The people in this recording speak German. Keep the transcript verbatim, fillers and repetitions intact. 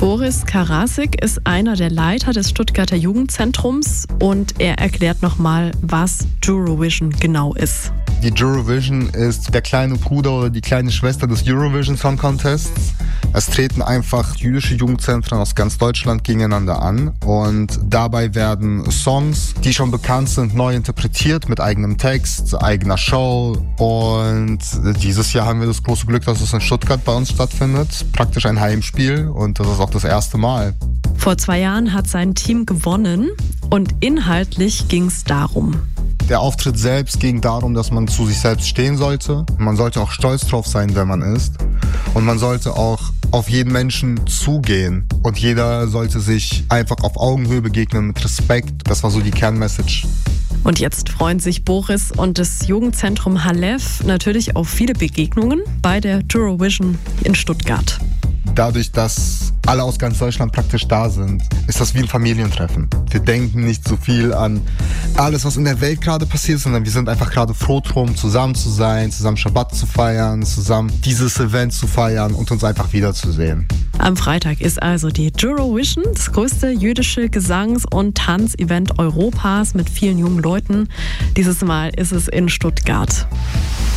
Boris Karasik ist einer der Leiter des Stuttgarter Jugendzentrums und er erklärt nochmal, was Eurovision genau ist. Die Eurovision ist der kleine Bruder oder die kleine Schwester des Eurovision Song Contests. Es treten einfach jüdische Jugendzentren aus ganz Deutschland gegeneinander an und dabei werden Songs, die schon bekannt sind, neu interpretiert mit eigenem Text, eigener Show. Und dieses Jahr haben wir das große Glück, dass es in Stuttgart bei uns stattfindet. Praktisch ein Heimspiel und das ist auch das erste Mal. Vor zwei Jahren hat sein Team gewonnen und inhaltlich ging es darum. Der Auftritt selbst ging darum, dass man zu sich selbst stehen sollte. Man sollte auch stolz drauf sein, wer man ist. Und man sollte auch auf jeden Menschen zugehen. Und jeder sollte sich einfach auf Augenhöhe begegnen mit Respekt. Das war so die Kernmessage. Und jetzt freuen sich Boris und das Jugendzentrum Halef natürlich auf viele Begegnungen bei der Eurovision in Stuttgart. Dadurch, dass alle aus ganz Deutschland praktisch da sind, ist das wie ein Familientreffen. Wir denken nicht so viel an alles, was in der Welt gerade passiert, sondern wir sind einfach gerade froh drum, zusammen zu sein, zusammen Schabbat zu feiern, zusammen dieses Event zu feiern und uns einfach wiederzusehen. Am Freitag ist also die Eurovision, das größte jüdische Gesangs- und Tanzevent Europas mit vielen jungen Leuten. Dieses Mal ist es in Stuttgart.